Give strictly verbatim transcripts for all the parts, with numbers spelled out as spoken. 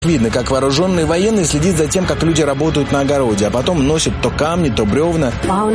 Видно, как вооруженный военный следит за тем, как люди работают на огороде, а потом носят то камни, то бревна.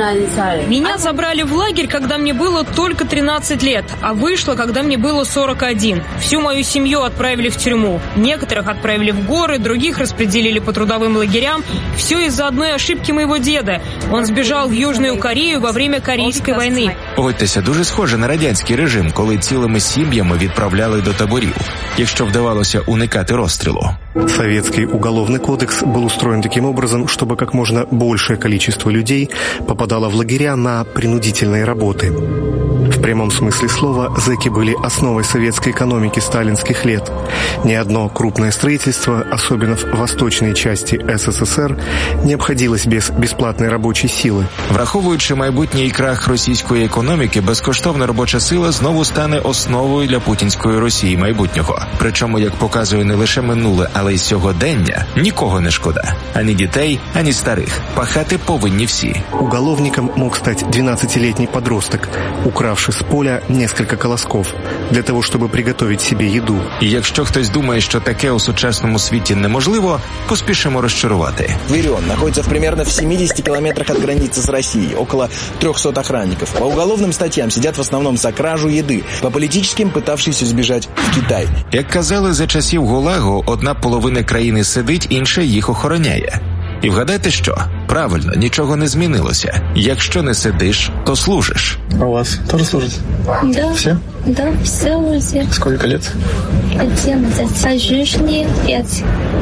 Меня забрали в лагерь, когда мне было только тринадцать лет, а вышло, когда мне было сорок один. Всю мою семью отправили в тюрьму. Некоторых отправили в горы, других распределили по трудовым лагерям. Все из-за одной ошибки моего деда. Он сбежал в Южную Корею во время Корейской войны. Погодьтеся, дуже схоже на радянський режим, коли цілими сім'ями відправляли до таборів, якщо вдавалося уникати розстрілу. Советский уголовный кодекс был устроен таким образом, чтобы как можно большее количество людей попадало в лагеря на принудительные работы. В прямом смысле слова зэки были основой советской экономики сталинских лет. Ни одно крупное строительство, особенно в восточной части СССР, не обходилось без бесплатной рабочей силы. Враховуючи майбутній крах російської економіки, безкоштовна робоча сила знову стане основою для путінської Росії майбутнього. Причому, як показує не лише минуле, але й сьогодення, нікого не шкода. Ані дітей, ані старих. Пахати повинні всі. Уголовником мог стать двенадцатилетний подросток, укравший с поля несколько колосков, для того, чтобы приготовить себе еду. І якщо хтось думає, що таке у сучасному світі неможливо, поспішимо розчарувати. Вирен находится примерно в семидесяти километрах от границы с Россией, около трехсот охранников. По уголовным статьям сидят в основном за кражу еды, по политическим пытавшиеся сбежать в Китай. Як казали за часів ГУЛАГу, одна половина країни сидить, інша їх охороняє. І вгадайте що? Правильно, нічого не змінилося. Якщо не сидиш, то служиш. А у вас тоже служат? Да. Все? Да, все уже. Сколько лет? одиннадцать. А женщине пять.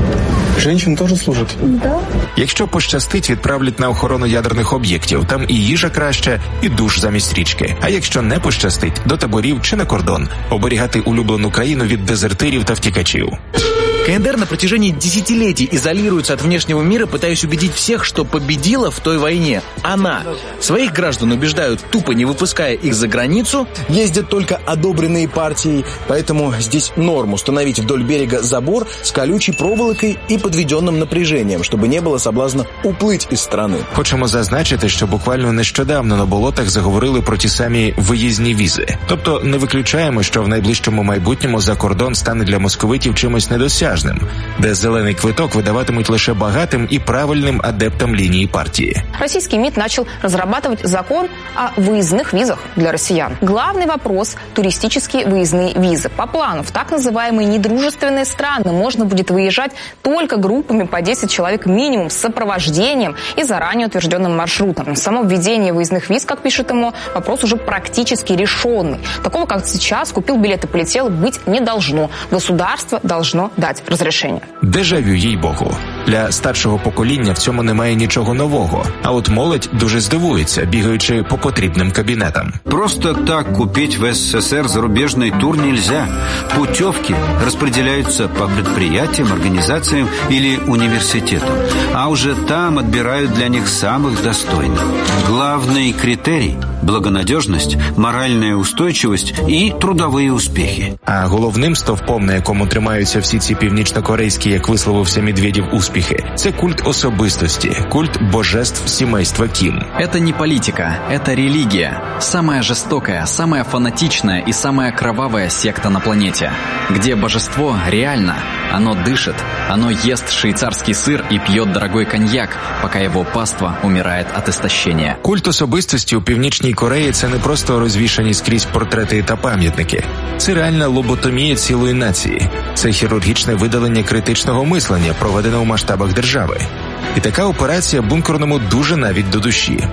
Женщины тоже служат? Да. Якщо пощастить, відправлять на охорону ядерних об'єктів. Там і їжа краще, і душ замість річки. А якщо не пощастить, до таборів чи на кордон. Оберігати улюблену країну від дезертирів та втікачів. КНДР на протяжении десятилетий изолируется от внешнего мира, пытаясь убедить всех, что победила в той войне она. Своих граждан убеждают, тупо не выпуская их за границу. Ездят только одобренные партией, поэтому здесь норм установить вдоль берега забор с колючей проволокой и подведенным напряжением, чтобы не было соблазна уплыть из страны. Хочемо зазначити, що буквально нещодавно на болотах заговорили про ті самі виїзні візи. Тобто не виключаємо, що в найближчому майбутньому за кордон стане для московитів чимось недосяжним, де зелений квиток видаватимуть лише багатим і правильним адептам линии партии. Российский МИД начал разрабатывать закон о выездных визах для россиян. Главный вопрос – туристические выездные визы. По плану в так называемые недружественные страны можно будет выезжать только группами по десять человек минимум с сопровождением и заранее утвержденным маршрутом. Само введение выездных виз, как пишет ему, вопрос уже практически решенный. Такого, как сейчас, купил билет и полетел, быть не должно. Государство должно дать розрішення. Дежавю, їй-богу. Для старшого покоління в цьому немає нічого нового. А от молодь дуже здивується, бігаючи по потрібним кабінетам. Просто так купить в СССР зарубежный тур нельзя. Путевки распределяются по предприятиям, организациям или университетам. А уже там отбирают для них самых достойных. Главный критерий – благонадежность, моральная устойчивость и трудовые успехи. А головним стовпом, на якому тримаються всі ці північно-корейські, як висловився Медведєв, успіхи, це культ особистості, культ божеств сімейства Кім. Это не политика, это религия. Самая жестокая, самая фанатичная и самая кровавая секта на планете. Где божество реально, оно дышит, оно ест швейцарский сыр и пьет дорогой коньяк, пока его паства умирает от истощения. Культ особистості у Північній Кореї – це не просто розвішані скрізь портрети та пам'ятники. Це реальна лоботомія цілої нації. Це хірургічне видалення критичного мислення, проведене у масштабах держави. І така операція бункерному дуже навіть до душі.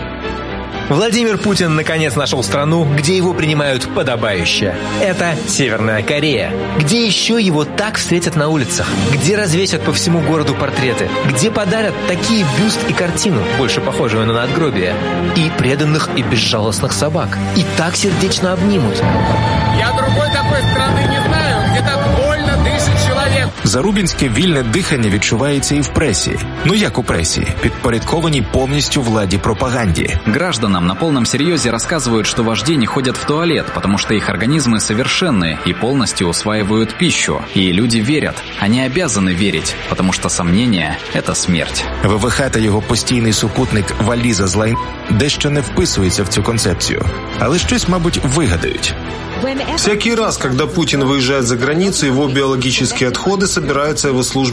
Владимир Путин наконец нашел страну, где его принимают подобающе. Это Северная Корея. Где еще его так встретят на улицах? Где развесят по всему городу портреты? Где подарят такие бюст и картину, больше похожую на надгробие? И преданных и безжалостных собак. И так сердечно обнимут. Я другой такой страны не знаю, где так больно дышит человек. Зарубінське вільне дихання відчувається і в пресі. Ну як у пресі? Підпорядкованій повністю владі пропаганді. Гражданам на полном серьезе рассказывают, что вожди не ходят в туалет, потому что их организмы совершенны и полностью усваивают пищу. И люди верят. Они обязаны верить, потому что сомнение – это смерть. ВВХ та його постійний супутник валіза з лайн дещо не вписується в цю концепцію. Але щось, мабуть, вигадають. Всякий раз, когда Путин выезжает за границу, его биологические отходы собираются в его службе